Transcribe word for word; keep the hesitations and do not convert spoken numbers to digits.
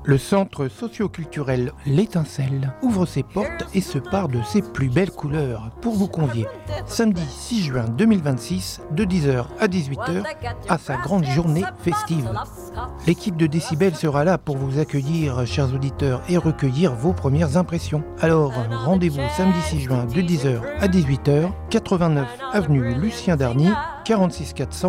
Le centre socio-culturel L'Étincelle ouvre ses portes et se pare de ses plus belles couleurs pour vous convier samedi six juin deux mille vingt-six de dix heures à dix-huit heures à sa grande journée festive. L'équipe de Décibel sera là pour vous accueillir, chers auditeurs, et recueillir vos premières impressions. Alors, rendez-vous samedi six juin de dix heures à dix-huit heures, quatre-vingt-neuf avenue Lucien Darny, quarante-six quatre cents